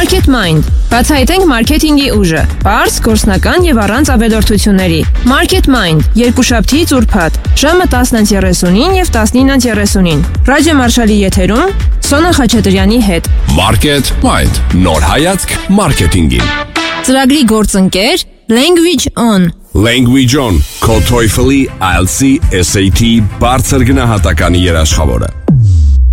Market Mind. Բացահայտենք մարքեթինգի ուժը։ Պարզ, գործնական եւ առանց ավելորդությունների։ Market Mind. Երկուշաբթի ծուրփաթ։ Ժամը 10:39 եւ 19:39։ Ռադիո Մարշալի եթերում Սոնա Խաչատրյանի հետ։ Market Mind. Նոր հայացք մարքեթինգին։ Ծրագրի գործընկեր Language On. Language On. Քո TOEFL-ի, IELTS-ի, SAT բարձր գնահատականի երաշխավորը։